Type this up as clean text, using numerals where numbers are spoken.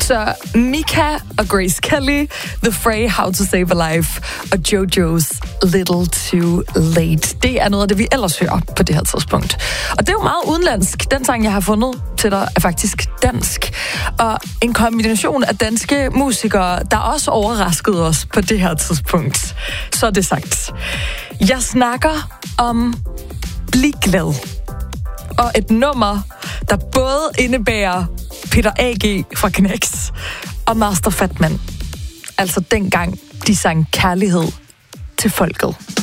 Så Mika og Grace Kelly, The Fray, How to Save a Life og JoJo's Little Too Late. Det er noget af det, vi ellers hører på det her tidspunkt. Og det er jo meget udenlandsk. Den sang, jeg har fundet til dig, er faktisk dansk. Og en kombination af danske musikere, der også overraskede os på det her tidspunkt. Så er det sagt. Jeg snakker om Bliv glad. Og et nummer, der både indebærer Peter A.G. fra Knæks og Master Fatman. Altså dengang, de sang kærlighed til folket.